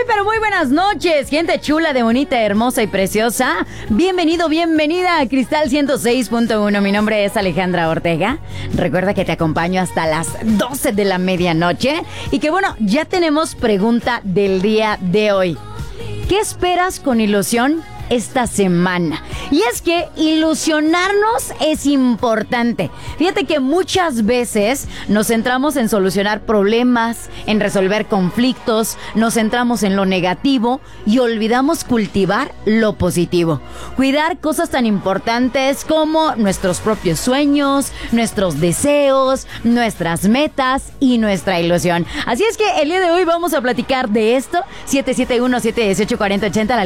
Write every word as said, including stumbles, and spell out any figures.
pero muy buenas noches, gente chula, de bonita, hermosa y preciosa. Bienvenido, bienvenida a Cristal ciento seis punto uno. Mi nombre es Alejandra Ortega. Recuerda que te acompaño hasta las doce de la medianoche. Y que bueno, ya tenemos pregunta del día de hoy. ¿Qué esperas con ilusión esta semana? Y es que ilusionarnos es importante. Fíjate que muchas veces nos centramos en solucionar problemas, en resolver conflictos, nos centramos en lo negativo y olvidamos cultivar lo positivo. Cuidar cosas tan importantes como nuestros propios sueños, nuestros deseos, nuestras metas y nuestra ilusión. Así es que el día de hoy vamos a platicar de esto. siete siete uno, siete uno ocho, cuatro cero ocho cero, la